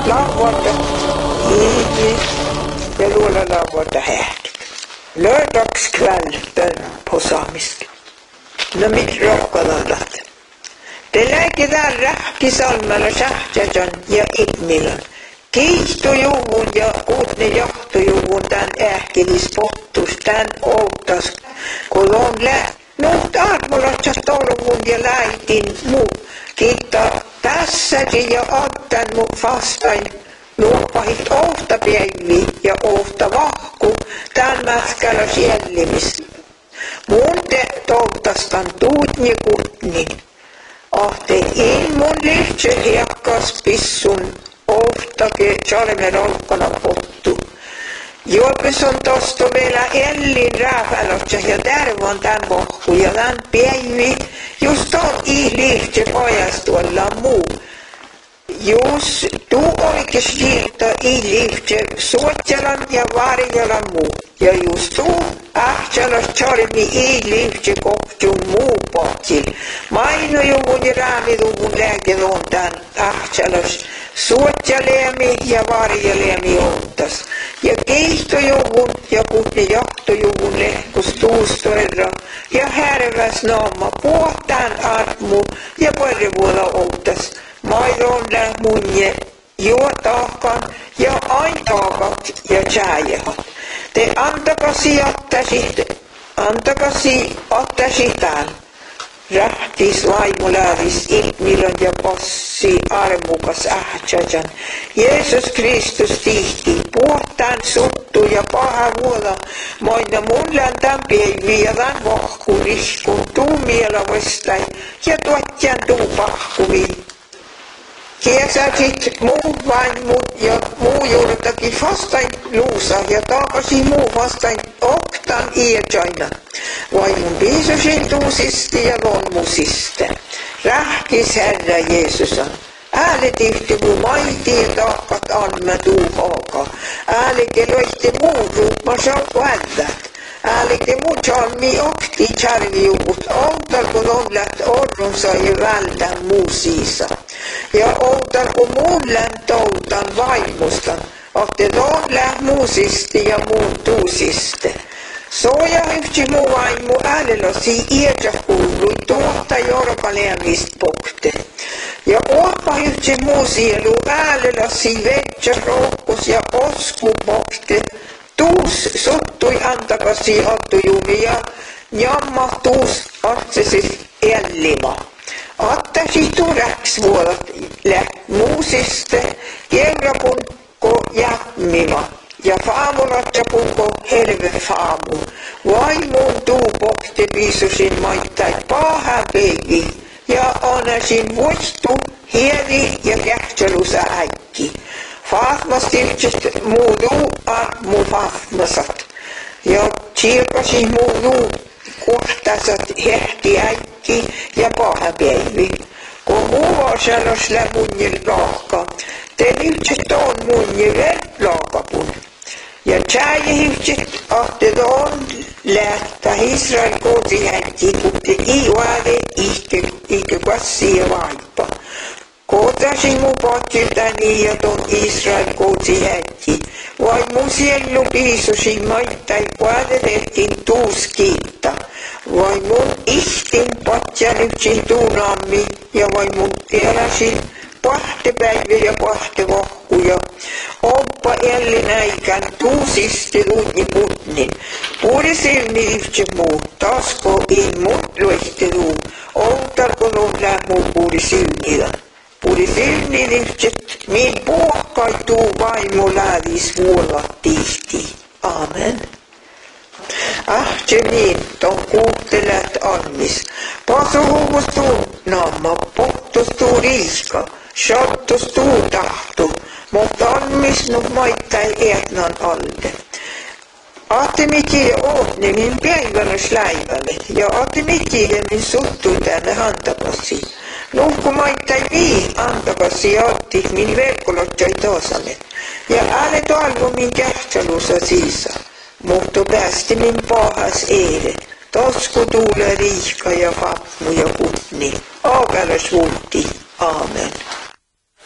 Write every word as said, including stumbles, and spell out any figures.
lauantai hivi ja luola lauantai hähtik. Lördagskväll bön på samiska. No mit rohkalallat. Te läkidään rähkisalmalla sähtsätön ja itmilon. Kiihtujuvun ja uutne jahtujuvun tän ähkilis pottus tän outas, kun on lä. Nuht armolatsas tolvun ja läitin muu. Kiitta tässäkin ja ottan mu vastain. Nuoppahit ouhta päivi ja ouhta vahku tän mätkällä siellimis. Mun te toutastan tuutni kutni. Ahte in mun lyhtsö hiekkas pissun. Ohtake tjalmen olkana pottu. Juopes on tosto vielä ellin rääfälotsa ja tärvon tän vahku ja tän päivi. Just on i lyhtsö pojas tuolla muu. Jos tuu oikees liitto i lyhtsö suotjalan ja varjalan muu. Ja just tuu ahtjalas tjalmi i lyhtsö kohtun muu pohtil. Mainojuvun ja raamiduvun lääke on tän ahtjalas. Suotjaleemi ja varjaleemi ottas. Ja keihtojuvun ja kutni jahtojuvun lehkus tuustoerra. Ja härväs naama puhtaan armu ja porrevuola ottas. Maidon lähmunje juotahkan ja aitaakat ja tjääjähat. Te antakasi ottasit, antakasi ottasitaan. Rähtis vaimulaavis itmilon ja passi armukas ähtsätän. Jeesus Kristus tihti, puhtaan suttu ja paha vuola. Moina mullan tämän päivi ja tämän vahku riskun tuu mielavastain ja tuotjan tuu pahkuvi. Kiesäsit muu vain mut ja muu juurtakin vastain luusa ja takasi muu vastain oktan iätsäinä. Vaimon piisusin tuusisti ja lonmusiste. Rähkis Herra Jeesus on. Ääli tihti muu maitiin takkat alma tuu haaga. Ääli keloitti muu ruupma saa vällät. Ääli ke muu tjalmi okti tjärviuvut. Outar kun on läht orrunsa ja väldän muu siisa. Ja outar kun muun läht toutan vaimustan. Ahte on läht muusisti ja muun tuusiste. Soja yhti muu vaimu äälelosi iätä kuului tuotta jorpaleemist pokte. Ja opa yhti muu sielu äälelosi vetsä rohkus ja osku pokte. Tuus suttui antakasi ottujumi ja njamma tuus otsesis ellima. Ottasi turäks vuolat läht muusiste kerrakun ko jämmima. Ja faamulatsa punko herve faamu. Vaimun tuu pohti piisusin maittai paha peivi. Ja onasin vuostu hieri ja kähtsälusa äikki. Faahmastiltset muuduu armu faahmasat. Ja tsirkasin muuduu kohtasat hehti äikki ja paha peivi. Kun muu vasalos lämunjil raaka, te lyhtset on munjil raakapun. Ja tjääjihivtset ahte on lähtä Israel kooti hätti, kutte iuade ihke, ihke kassi ja vaipa. Kootasin mu potsiltani ja ton Israel kooti hätti. Vai mu siellu piisusin maittai kuaderettin tuus kiitta. Vai mun ihtin potjalytsin tuunammi ja vai mun tielasin pahtepäivä ja pahtevahkuja. Oppa ellin äikän tuusisti luutni putnin. Puoli silmi yhtse muu, tasko in mut luehteluu. Outarkon on lähmuu puoli silmillä. Puoli silmi yhtset min puokkaituu vaimo läävis vuolla tihti. Amen. Ahtse niin, ton kuuttelet annis. Pasuhuvus tuu naamma, pottus tuu riiska. Shottus tuu tahtu. Mutta anmis nu maittai etnan alde. Ahte mitille ootne min päivänäs läivälle. Ja ahte mitille min suttu tänne hantakassi. Nuhku maittai vii antakassi ja otti min verkolotsai taasamet. Ja ääle talvo min kähtsälusa siisa. Mutta päästi min pahas eere. Tosku tuule riihka ja fatmu ja kutni. Aagalas vulti. Amen.